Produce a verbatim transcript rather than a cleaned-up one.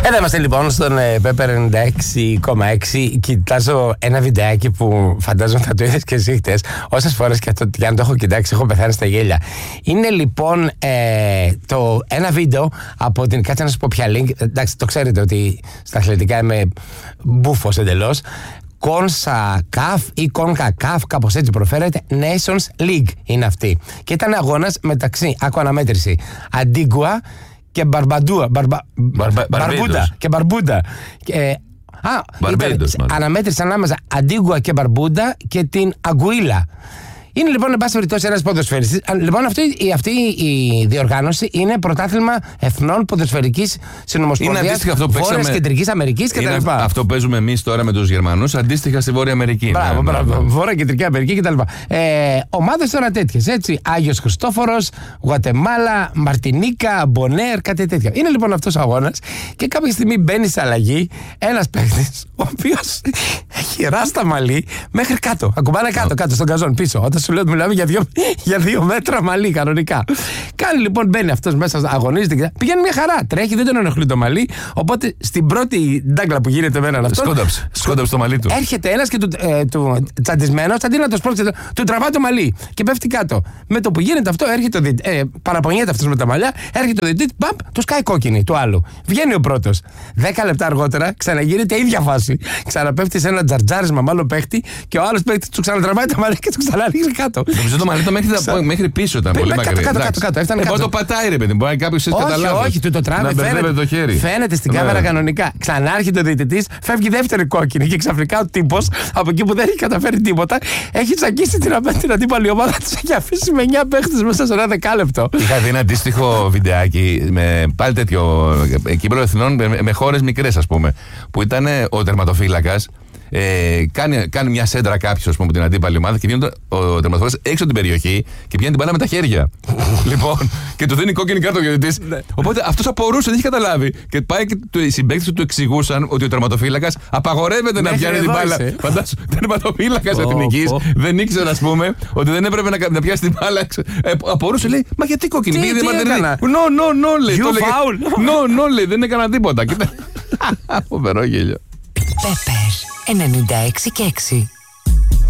Εδώ είμαστε λοιπόν στον Pepper ενενήντα έξι κόμμα έξι. Κοιτάζω ένα βιντεάκι που φαντάζομαι θα το είδες και εσύ χτες. Όσες φορές και, το, και αν το έχω κοιτάξει, έχω πεθάνει στα γέλια. Είναι λοιπόν ε, το, ένα βίντεο από την. Κάτσε να σου πω ποια link. Εντάξει, το ξέρετε ότι στα αθλητικά είμαι μπούφος εντελώς. Κόνσα Καφ ή Κόνκα Καφ, κάπως έτσι προφέρεται. Nations League είναι αυτή. Και ήταν αγώνας μεταξύ, άκου αναμέτρηση, Αντίγκουα και Μπαρμπαντούα. Μπαρμπα, Μπαρμπα, Μπαρμπούντα και Μπαρμπούντα. Και, α, ήταν, αναμέτρηση ανάμεσα Αντίγκουα και Μπαρμπούντα και την Αγκουίλα. Είναι λοιπόν, εν πάση περιπτώσει, ένας ποδοσφαιριστής. Λοιπόν, αυτή, αυτή η διοργάνωση είναι πρωτάθλημα εθνών ποδοσφαιρικής συνομοσπονδίας Βόρειας Κεντρικής Αμερικής κτλ. Αυτό παίζουμε εμείς τώρα με τους Γερμανούς, αντίστοιχα στη Βόρεια Αμερική. Μπράβο, ναι, μπράβο. Ναι. Βόρεια Κεντρική Αμερική κτλ. Ε, ομάδες τώρα τέτοιες, έτσι. Άγιος Χριστόφορος, Γουατεμάλα, Μαρτινίκα, Μπονέρ, κάτι τέτοια. Είναι λοιπόν αυτός ο αγώνας και κάποια στιγμή μπαίνει σε αλλαγή ένας παίκτης, ο οποίος έχει ράστα μαλλί μέχρι κάτω. Ακουμπάνε κάτω, κάτω στον καζόν πίσω. Όταν σου λέω ότι μιλάμε για δύο, για δύο μέτρα μαλλί κανονικά. Κάνει λοιπόν, μπαίνει αυτός μέσα, αγωνίζεται. Πηγαίνει μια χαρά. Τρέχει, δεν τον ενοχλεί το μαλλί. Οπότε στην πρώτη ντάγκλα που γίνεται με έναν αυτό. Σκόνταψε. Σκόνταψε το μαλλί του. Έρχεται ένας και του, ε, του τσαντισμένος, αντί να το σπρώξει, του τραβά το μαλλί και πέφτει κάτω. Με το που γίνεται αυτό, έρχεται ο διαιτητής. Ε, παραπονιέται αυτός με τα μαλλιά, έρχεται ο διαιτητής, μπαμπ, του σκάει κόκκινη του άλλου. Βγαίνει ο πρώτος. Δέκα λεπτά αργότερα ξαναγίνεται η ίδια φάση. Ξαναπέφτει σε ένα τζαρτζάρισμα μάλλον παίχτη και ο άλλος παίχτη του ξανατραβάει τα μαλλιά και του ξαναρίξει κάτω. Νομίζω το μαλλί το μέχρι, Ξα... μέχρι πίσω ήταν πολύ μακριά. Κάτω, κάτω, κάτω, κάτω. Εγώ το πατάει ρε παιδί, μπορεί κάποιος να καταλάβει. Όχι, όχι, του το τράβει, φαίνεται, το χέρι. Φαίνεται στην ναι. κάμερα κανονικά. Ξανάρχεται ο διαιτητής, φεύγει δεύτερη κόκκινη και ξαφνικά ο τύπος από εκεί που δεν έχει καταφέρει τίποτα έχει τσακίσει την, την αντίπαλη ομάδα της και αφήσει με εννιά παίχτες μέσα σε ένα δεκάλεπτο. Είχα δει ένα αντίστοιχο βιντεάκι με πάλι τέτοιο κύπελλο εθνών με, με χώρες μικρές, ας πούμε, που ήταν ο τερματοφύλακας. Ε, κάνει, κάνει μια σέντρα κάποιο από την αντίπαλη ομάδα και βγαίνει ο τερματοφύλακας έξω από την περιοχή και πιάνει την μπάλα με τα χέρια. Λοιπόν, και του δίνει κόκκινη κάρτα ο διαιτητής. Οπότε αυτός απορούσε, δεν είχε καταλάβει. Και πάει και οι συμπαίκτες του του εξηγούσαν ότι ο τερματοφύλακας απαγορεύεται να πιάνει την μπάλα. Φαντάσου, τερματοφύλακας εθνικής δεν ήξερε, ας πούμε, ότι δεν έπρεπε να, να πιάσει την μπάλα. Ε, απορούσε, λέει, μα γιατί κόκκινη. Τι, τι έκανα. No, no, no, λέει. You no, no, λέει, δεν έκανα τίποτα. Φοβερό γέλιο. Pepper ενενήντα έξι και έξι.